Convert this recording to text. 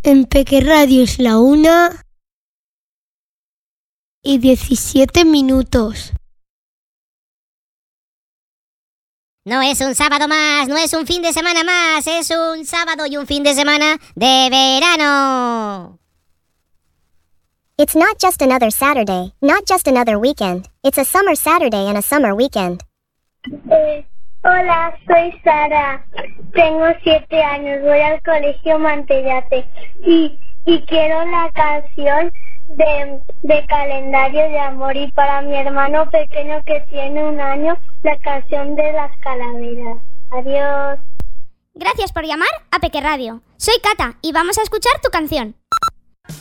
En Peque Radio es la 1:17. No es un sábado más, no es un fin de semana más, es un sábado y un fin de semana de verano. It's not just another Saturday, not just another weekend. It's a summer Saturday and a summer weekend. Hola, soy Sara. Tengo 7 años, voy al colegio Mantellate y quiero la canción de Calendario de Amor, y para mi hermano pequeño que tiene 1 año, la canción de las calaveras. Adiós. Gracias por llamar a Peque Radio. Soy Cata y vamos a escuchar tu canción.